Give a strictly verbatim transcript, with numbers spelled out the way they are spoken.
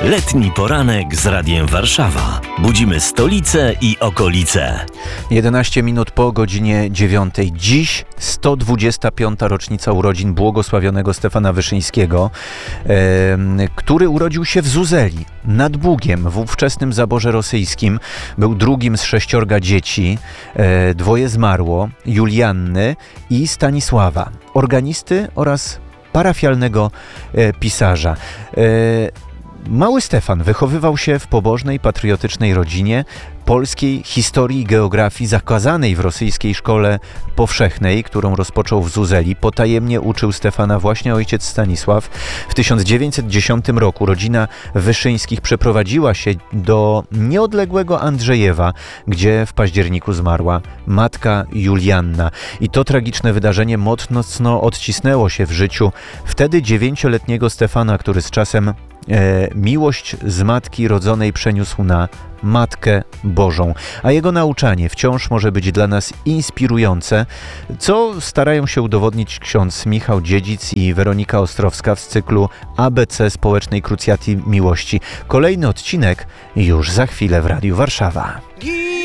Letni poranek z Radiem Warszawa. Budzimy stolicę i okolice. jedenaście minut po godzinie dziewiątej. Dziś sto dwudziesta piąta rocznica urodzin błogosławionego Stefana Wyszyńskiego, e, który urodził się w Zuzeli, nad Bugiem, w ówczesnym zaborze rosyjskim. Był drugim z sześciorga dzieci. E, dwoje zmarło, Julianny i Stanisława, organisty oraz parafialnego e, pisarza. E, Mały Stefan wychowywał się w pobożnej, patriotycznej rodzinie polskiej historii i geografii zakazanej w rosyjskiej szkole powszechnej, którą rozpoczął w Zuzeli. Potajemnie uczył Stefana właśnie ojciec Stanisław. W tysiąc dziewięćset dziesiątym roku rodzina Wyszyńskich przeprowadziła się do nieodległego Andrzejewa, gdzie w październiku zmarła matka Julianna. I to tragiczne wydarzenie mocno odcisnęło się w życiu wtedy dziewięcioletniego Stefana, który z czasem E, miłość z matki rodzonej przeniósł na Matkę Bożą, a jego nauczanie wciąż może być dla nas inspirujące, co starają się udowodnić ksiądz Michał Dziedzic i Weronika Ostrowska w cyklu A B C Społecznej Krucjaty Miłości. Kolejny odcinek już za chwilę w Radiu Warszawa.